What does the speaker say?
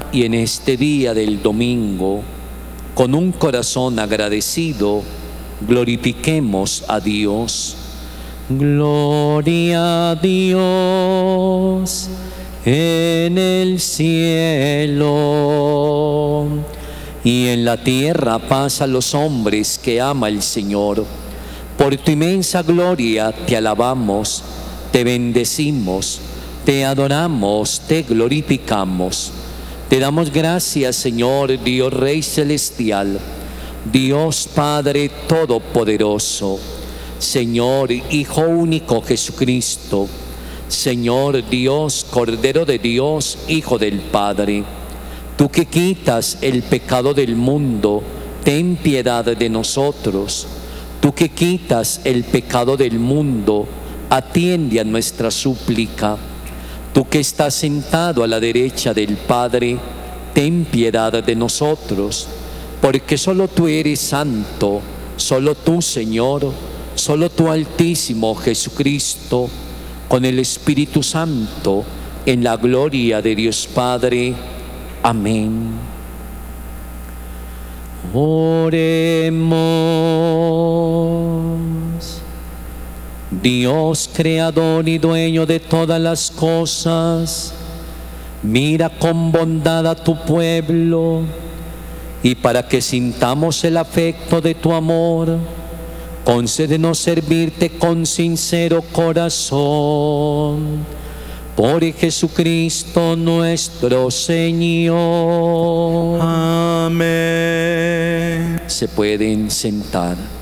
y en este día del domingo, con un corazón agradecido, glorifiquemos a Dios. Gloria a Dios en el cielo y en la tierra paz a los hombres que ama el Señor. Por tu inmensa gloria te alabamos, te bendecimos, te adoramos, te glorificamos. Te damos gracias, Señor, Dios Rey Celestial, Dios Padre Todopoderoso, Señor Hijo único Jesucristo, Señor Dios, Cordero de Dios, Hijo del Padre. Tú que quitas el pecado del mundo, ten piedad de nosotros. Tú que quitas el pecado del mundo, atiende a nuestra súplica. Tú que estás sentado a la derecha del Padre, ten piedad de nosotros, porque solo tú eres santo, solo tú, Señor, solo tú, Altísimo Jesucristo, con el Espíritu Santo, en la gloria de Dios Padre. Amén. Oremos. Dios, creador y dueño de todas las cosas, mira con bondad a tu pueblo, y para que sintamos el afecto de tu amor, concédenos servirte con sincero corazón. Por Jesucristo nuestro Señor. Amén. Se pueden sentar.